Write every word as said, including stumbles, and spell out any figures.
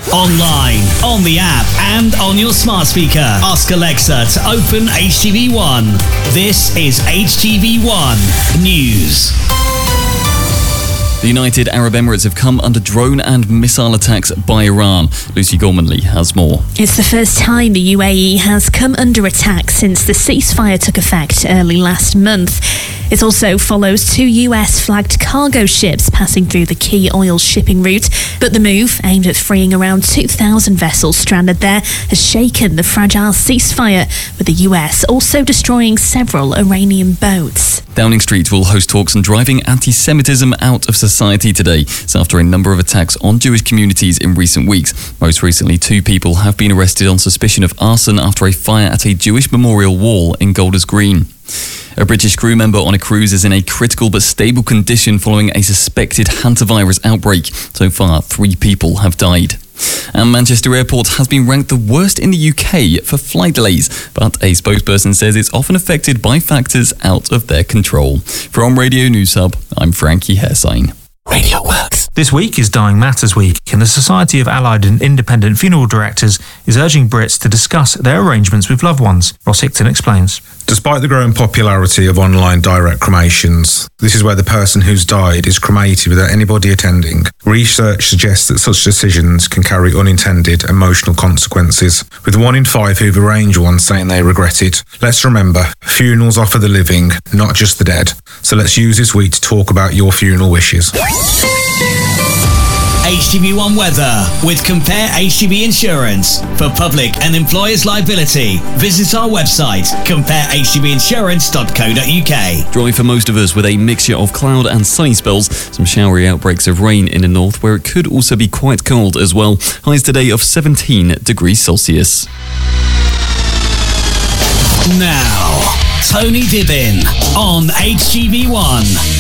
Online, on the app, and on your smart speaker. Ask Alexa to open H T V one. This is H T V one News. The United Arab Emirates have come under drone and missile attacks by Iran. Lucy Gormanley has more. It's the first time the U A E has come under attack since the ceasefire took effect early last month. It also follows two U S-flagged cargo ships passing through the key oil shipping route. But the move, aimed at freeing around two thousand vessels stranded there, has shaken the fragile ceasefire, with the U S also destroying several Iranian boats. Downing Street will host talks on driving anti-Semitism out of society today. It's after a number of attacks on Jewish communities in recent weeks. Most recently, two people have been arrested on suspicion of arson after a fire at a Jewish memorial wall in Golders Green. A British crew member on a cruise is in a critical but stable condition following a suspected hantavirus outbreak. So far, three people have died. And Manchester Airport has been ranked the worst in the U K for flight delays, but a spokesperson says it's often affected by factors out of their control. From Radio News Hub, I'm Frankie Hairsign. Radio Works. This week is Dying Matters Week, and the Society of Allied and Independent Funeral Directors is urging Brits to discuss their arrangements with loved ones. Ross Hickton explains. Despite the growing popularity of online direct cremations, this is where the person who's died is cremated without anybody attending. Research suggests that such decisions can carry unintended emotional consequences, with one in five who've arranged one saying they regret it. Let's remember, funerals are for the living, not just the dead. So let's use this week to talk about your funeral wishes. H T V one weather with Compare H T V Insurance. For public and employers' liability, visit our website, compare h t v insurance dot co dot u k. Dry for most of us with a mixture of cloud and sunny spells. Some showery outbreaks of rain in the north, where it could also be quite cold as well. Highs today of seventeen degrees Celsius. Now, Tony Dibbin on H T V one.